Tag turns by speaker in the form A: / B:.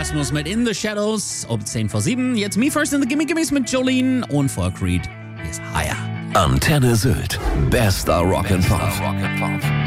A: Erasmus mit In the Shadows um 10 vor 7. Jetzt Me First in the Gimme Gimmes mit Jolene und vor Creed. Hier ist Higher.
B: Antenne Sylt. Bester Rock'n'Pop.